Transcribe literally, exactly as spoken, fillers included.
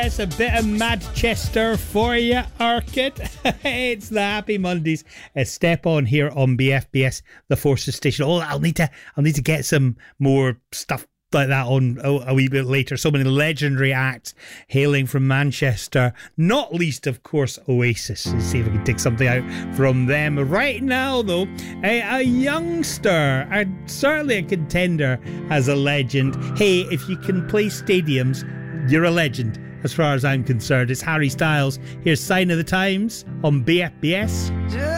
It's a bit of Manchester for you, Orchid. It's the Happy Mondays. A step on here on B F B S, the Forces Station. Oh, I'll need to, I'll need to get some more stuff like that on a, a wee bit later. So many legendary acts hailing from Manchester, not least, of course, Oasis. Let's see if we can take something out from them. Right now, though, a, a youngster, a, certainly a contender as a legend. Hey, if you can play stadiums, you're a legend. As far as I'm concerned, it's Harry Styles. Here's Sign of the Times on B F B S.